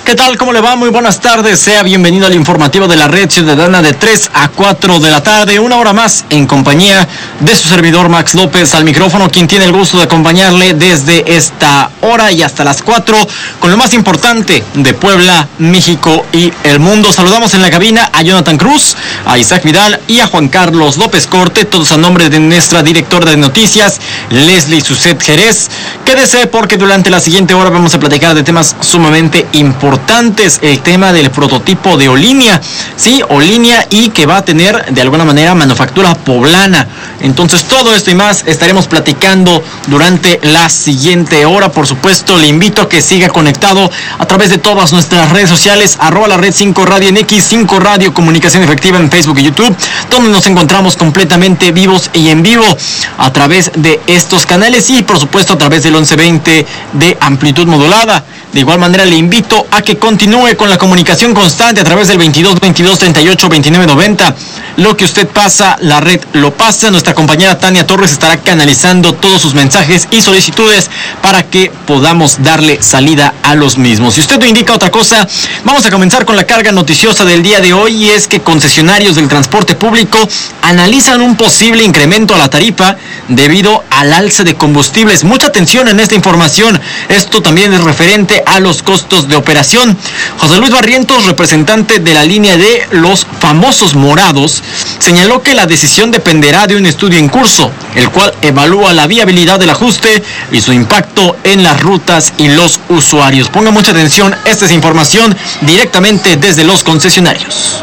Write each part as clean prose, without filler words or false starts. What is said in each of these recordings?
¿Qué tal? ¿Cómo le va? Muy buenas tardes. Sea bienvenido al informativo de la Red Ciudadana de 3 a 4 de la tarde. Una hora más en compañía de su servidor Max López al micrófono, quien tiene el gusto de acompañarle desde esta hora y hasta las 4 con lo más importante de Puebla, México y el mundo. Saludamos en la cabina a Jonathan Cruz, a Isaac Vidal y a Juan Carlos López Corte, todos a nombre de nuestra directora de noticias, Leslie Suset Jerez. Quédese porque durante la siguiente hora vamos a platicar de temas sumamente importantes. El tema del prototipo de Olinia, sí, Olinia, y que va a tener de alguna manera manufactura poblana. Entonces todo esto y más estaremos platicando durante la siguiente hora. Por supuesto, le invito a que siga conectado a través de todas nuestras redes sociales, @la red 5 Radio en X, 5 Radio Comunicación Efectiva en Facebook y YouTube, donde nos encontramos completamente vivos y en vivo a través de estos canales y por supuesto a través del 1120 de amplitud modulada. De igual manera le invito a que continúe con la comunicación constante a través del 22 22 38 29 90. Lo que usted pasa, la red lo pasa. Nuestra compañera Tania Torres estará canalizando todos sus mensajes y solicitudes para que podamos darle salida a los mismos. Si usted no indica otra cosa, vamos a comenzar con la carga noticiosa del día de hoy, y es que concesionarios del transporte público analizan un posible incremento a la tarifa debido al alza de combustibles. Mucha atención en esta información. Esto también es referente a los costos de operación. José Luis Barrientos, representante de la línea de los famosos morados, señaló que la decisión dependerá de un estudio en curso, el cual evalúa la viabilidad del ajuste y su impacto en las rutas y los usuarios. Ponga mucha atención, esta es información directamente desde los concesionarios.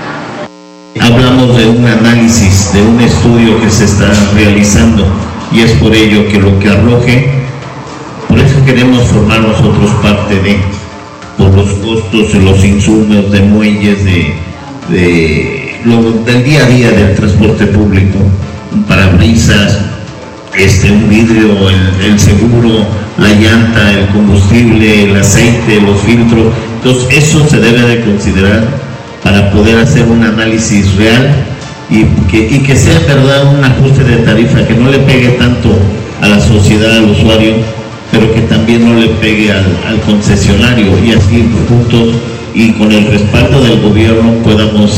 Hablamos de un análisis, de un estudio que se está realizando, y es por ello que lo que arroje, por eso queremos formar nosotros parte por los costos, los insumos de muelles, del día a día del transporte público, parabrisas, un vidrio, el seguro, la llanta, el combustible, el aceite, los filtros. Entonces eso se debe de considerar para poder hacer un análisis real y que sea verdad un ajuste de tarifa que no le pegue tanto a la sociedad, al usuario, pero que también no le pegue al concesionario, y así juntos y con el respaldo del gobierno podamos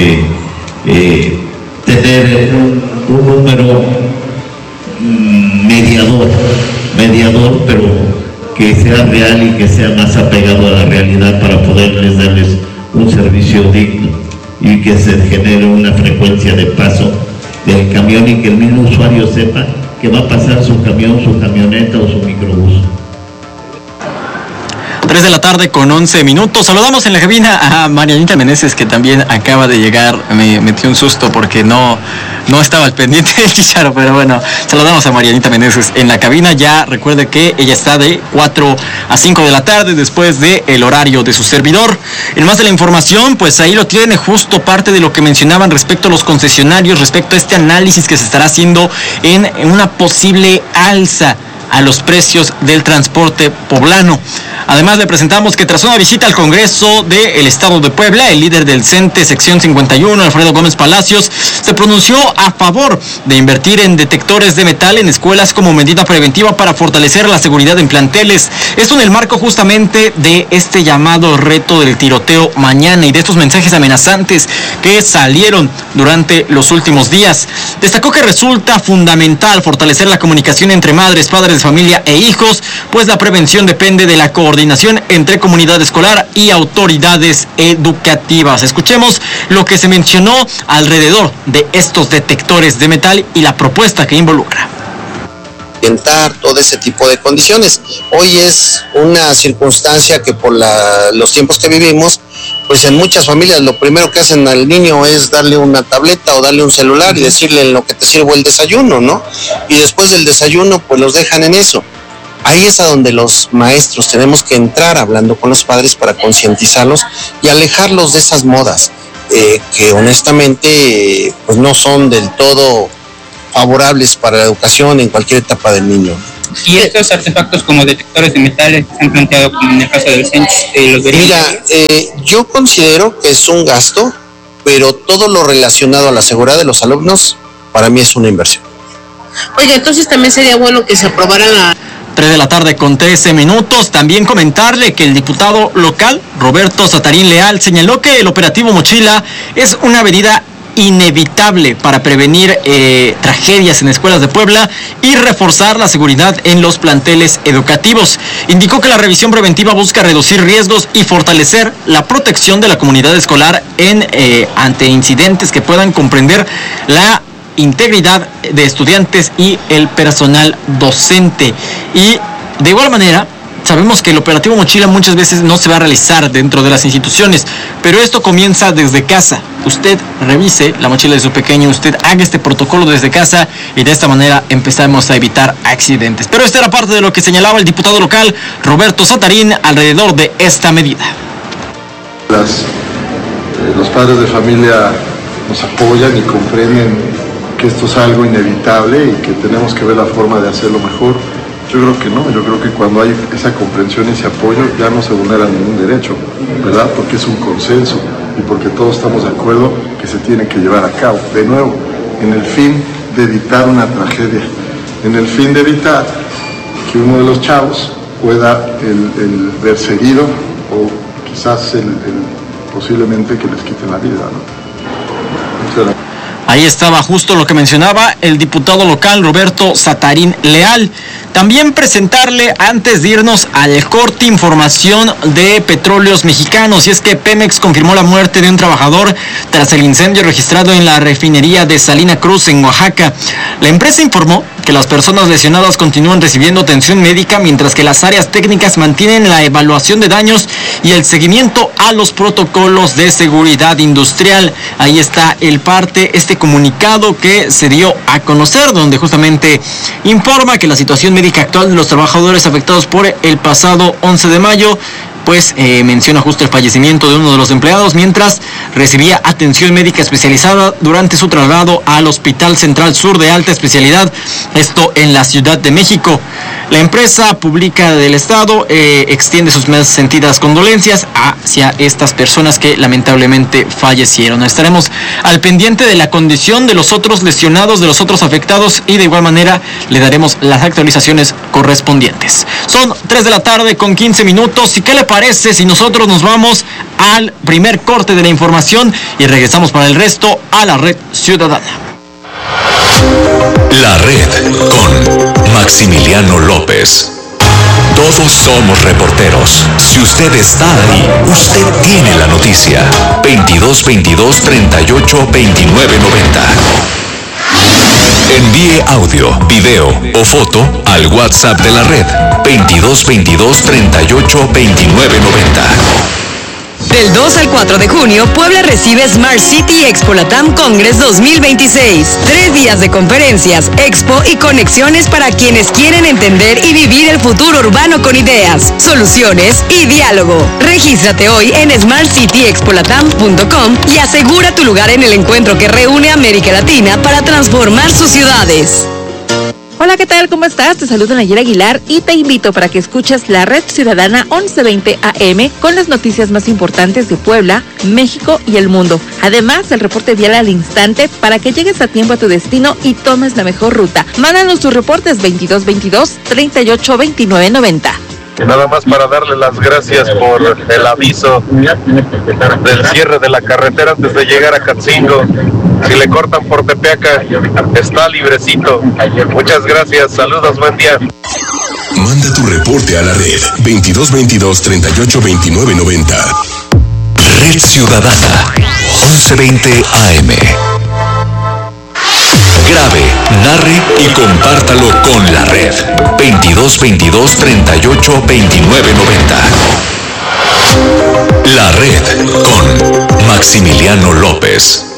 tener un número mediador, pero que sea real y que sea más apegado a la realidad para poderles darles un servicio digno y que se genere una frecuencia de paso del camión y que el mismo usuario sepa que va a pasar su camión, su camioneta o su microbús. 3 de la tarde con 11 minutos. Saludamos en la cabina a Marianita Meneses, que también acaba de llegar. Me metió un susto porque no estaba al pendiente del Chicharo, pero bueno, saludamos a Marianita Meneses en la cabina. Ya recuerde que ella está de 4 a 5 de la tarde después del horario de su servidor. En más de la información, pues ahí lo tiene, justo parte de lo que mencionaban respecto a los concesionarios, respecto a este análisis que se estará haciendo en una posible alza a los precios del transporte poblano. Además, le presentamos que tras una visita al Congreso del Estado de Puebla, el líder del CENTE sección 51, Alfredo Gómez Palacios, se pronunció a favor de invertir en detectores de metal en escuelas como medida preventiva para fortalecer la seguridad en planteles. Esto en el marco justamente de este llamado reto del tiroteo mañana y de estos mensajes amenazantes que salieron durante los últimos días. Destacó que resulta fundamental fortalecer la comunicación entre madres, padres de familia e hijos, pues la prevención depende de la coordinación entre comunidad escolar y autoridades educativas. Escuchemos lo que se mencionó alrededor de estos detectores de metal y la propuesta que involucra. Todo ese tipo de condiciones. Hoy es una circunstancia que por los tiempos que vivimos, pues en muchas familias lo primero que hacen al niño es darle una tableta o darle un celular y decirle en lo que te sirvo el desayuno, ¿no? Y después del desayuno pues los dejan en eso. Ahí es a donde los maestros tenemos que entrar hablando con los padres para concientizarlos y alejarlos de esas modas que honestamente pues no son del todo favorables para la educación en cualquier etapa del niño. Y estos artefactos como detectores de metales que se han planteado como en el caso del CENTE, los de... Mira, yo considero que es un gasto, pero todo lo relacionado a la seguridad de los alumnos para mí es una inversión. Oiga, entonces también sería bueno que se aprobaran 3 de la tarde con 13 minutos. También comentarle que el diputado local, Roberto Satarín Leal, señaló que el operativo Mochila es una medida inevitable para prevenir tragedias en escuelas de Puebla y reforzar la seguridad en los planteles educativos. Indicó que la revisión preventiva busca reducir riesgos y fortalecer la protección de la comunidad escolar ante incidentes que puedan comprender la integridad de estudiantes y el personal docente. Y de igual manera, sabemos que el operativo Mochila muchas veces no se va a realizar dentro de las instituciones, pero esto comienza desde casa. Usted revise la mochila de su pequeño, usted haga este protocolo desde casa y de esta manera empezamos a evitar accidentes. Pero esta era parte de lo que señalaba el diputado local Roberto Satarín alrededor de esta medida. Los padres de familia nos apoyan y comprenden que esto es algo inevitable y que tenemos que ver la forma de hacerlo mejor. Yo creo que no, yo creo que cuando hay esa comprensión y ese apoyo ya no se vulnera ningún derecho, ¿verdad? Porque es un consenso y porque todos estamos de acuerdo que se tiene que llevar a cabo. De nuevo, en el fin de evitar una tragedia, en el fin de evitar que uno de los chavos pueda el verse herido o quizás posiblemente que les quiten la vida, ¿no? Ahí estaba justo lo que mencionaba el diputado local Roberto Satarín Leal. También presentarle, antes de irnos al corte, información de Petróleos Mexicanos. Y es que Pemex confirmó la muerte de un trabajador tras el incendio registrado en la refinería de Salina Cruz, en Oaxaca. La empresa informó que las personas lesionadas continúan recibiendo atención médica, mientras que las áreas técnicas mantienen la evaluación de daños y el seguimiento a los protocolos de seguridad industrial. Ahí está este comunicado que se dio a conocer, donde justamente informa que la situación médica actual de los trabajadores afectados por el pasado 11 de mayo, pues menciona justo el fallecimiento de uno de los empleados mientras recibía atención médica especializada durante su traslado al Hospital Central Sur de Alta Especialidad, esto en la Ciudad de México. La empresa pública del Estado extiende sus más sentidas condolencias hacia estas personas que lamentablemente fallecieron. Estaremos al pendiente de la condición de los otros lesionados, de los otros afectados, y de igual manera le daremos las actualizaciones correspondientes. Son 3 de la tarde con 15 minutos. ¿Y qué le parece si nosotros nos vamos al primer corte de la información y regresamos para el resto a la Red Ciudadana? La Red con Maximiliano López. Todos somos reporteros. Si usted está ahí, usted tiene la noticia. 2222 38 29 90. Envíe audio, video o foto al WhatsApp de la Red 2222 38 29 90. Del 2 al 4 de junio, Puebla recibe Smart City Expo Latam Congress 2026. 3 días de conferencias, expo y conexiones para quienes quieren entender y vivir el futuro urbano con ideas, soluciones y diálogo. Regístrate hoy en smartcityexpolatam.com y asegura tu lugar en el encuentro que reúne a América Latina para transformar sus ciudades. Hola, ¿qué tal? ¿Cómo estás? Te saluda Nayera Aguilar y te invito para que escuches la Red Ciudadana 1120 AM con las noticias más importantes de Puebla, México y el mundo. Además, el reporte vial al instante para que llegues a tiempo a tu destino y tomes la mejor ruta. Mándanos tus reportes 2222 38 29 90. Y nada más para darle las gracias por el aviso del cierre de la carretera antes de llegar a Catzingo. Si le cortan por Tepeaca, está librecito. Muchas gracias, saludos, buen día. Manda tu reporte a la Red 2222 38 29 90. Red Ciudadana 1120 AM. Grabe, narre y compártalo con la Red 2222 38 29 90. La Red con Maximiliano López.